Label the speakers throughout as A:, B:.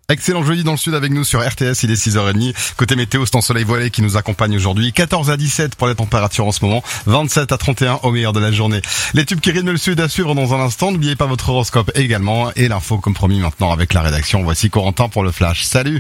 A: Excellent jeudi dans le sud avec nous sur RTS, il est 6h30. Côté météo, c'est en soleil voilé qui nous accompagne aujourd'hui. 14 à 17 pour les températures en ce moment, 27 à 31 au meilleur de la journée. Les tubes qui rythment le sud à suivre dans un instant. N'oubliez pas votre horoscope également et l'info comme promis maintenant avec la rédaction. Voici Corentin pour le flash. Salut!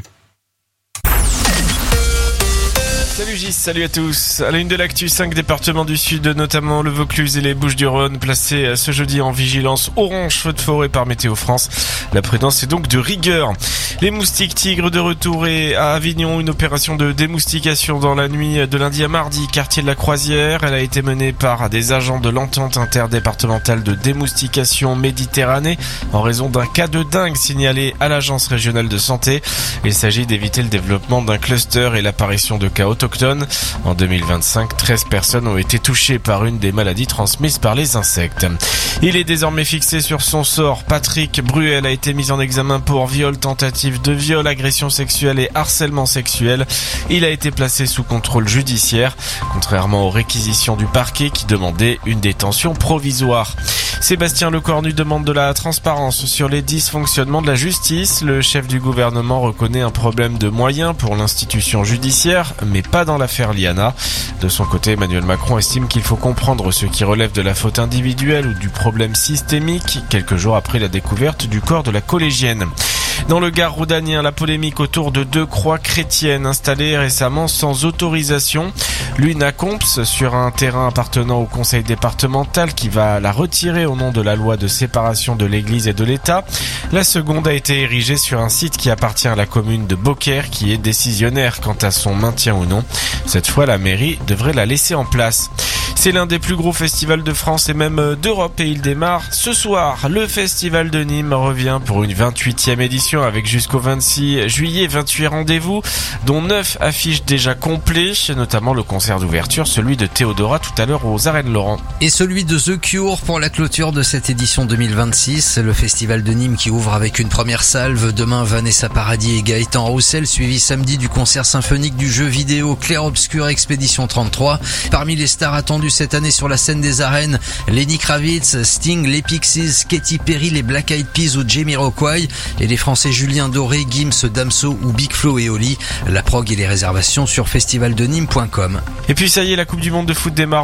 B: Salut Gis, salut à tous. À la une de l'actu, 5 départements du sud, notamment le Vaucluse et les Bouches-du-Rhône, placés ce jeudi en vigilance orange feu de forêt par Météo France. La prudence est donc de rigueur. Les moustiques tigres de retour et à Avignon, une opération de démoustication dans la nuit de lundi à mardi, quartier de la Croisière. Elle a été menée par des agents de l'entente interdépartementale de démoustication Méditerranée en raison d'un cas de dengue signalé à l'agence régionale de santé. Il s'agit d'éviter le développement d'un cluster et l'apparition de cas autochtones. En 2025, 13 personnes ont été touchées par une des maladies transmises par les insectes. Il est désormais fixé sur son sort. Patrick Bruel a été mis en examen pour viol, tentative de viol, agression sexuelle et harcèlement sexuel. Il a été placé sous contrôle judiciaire, contrairement aux réquisitions du parquet qui demandait une détention provisoire. Sébastien Lecornu demande de la transparence sur les dysfonctionnements de la justice. Le chef du gouvernement reconnaît un problème de moyens pour l'institution judiciaire, mais pas dans l'affaire Liana. De son côté, Emmanuel Macron estime qu'il faut comprendre ce qui relève de la faute individuelle ou du problème systémique, quelques jours après la découverte du corps de la collégienne. Dans le Gard rhodanien, la polémique autour de 2 croix chrétiennes installées récemment sans autorisation. L'une à Comps, sur un terrain appartenant au conseil départemental qui va la retirer au nom de la loi de séparation de l'église et de l'État. La seconde a été érigée sur un site qui appartient à la commune de Beaucaire qui est décisionnaire quant à son maintien ou non. Cette fois, la mairie devrait la laisser en place. C'est l'un des plus gros festivals de France et même d'Europe et il démarre ce soir. Le festival de Nîmes revient pour une 28e édition avec jusqu'au 26 juillet 28 rendez-vous, dont 9 affiches déjà complets, notamment le concert d'ouverture, celui de Théodora tout à l'heure aux Arènes Laurent.
C: Et celui de The Cure pour la clôture de cette édition 2026. Le festival de Nîmes qui ouvre avec une première salve. Demain, Vanessa Paradis et Gaëtan Roussel, suivi samedi du concert symphonique du jeu vidéo Clair Obscur Expédition 33. Parmi les stars attendues cette année sur la scène des arènes, Lenny Kravitz, Sting, les Pixies, Katy Perry, les Black Eyed Peas ou Jamiroquai et les Français Julien Doré, Gims, Damso ou Big Flo et Oli. La prog et les réservations sur festivaldenîmes.com.
B: Et puis ça y est, la Coupe du Monde de foot démarre.